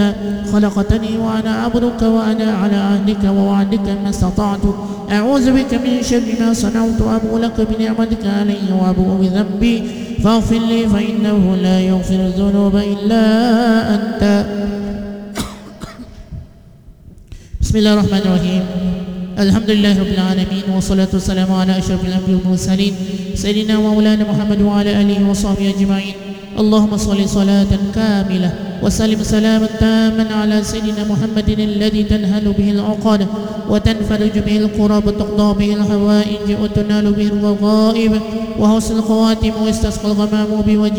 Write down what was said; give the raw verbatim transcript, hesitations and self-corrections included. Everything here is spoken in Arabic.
خلقتني وأنا عبدك وأنا على عهدك ووعدك ما استطعت أعوذ بك من شر ما صنعت أبو لك بنعمتك علي وأبو بذنبي فاغفر لي فإنه لا يغفر الذنوب إلا أنت. بسم الله الرحمن الرحيم. الحمد لله رب العالمين والصلاة والسلام على أشرف الأنبياء والمرسلين سيدنا ومولانا محمد وعلى آله وصحبه أجمعين. اللهم صل صلاة كاملة وسلم سلاما تاما على سيدنا محمد الذي تنهل به العقد وتنفرج به الكرب وتقضى به الحوائج وتنال به الرغائب وحسن الخواتم ويستسقى الغمام بوجهه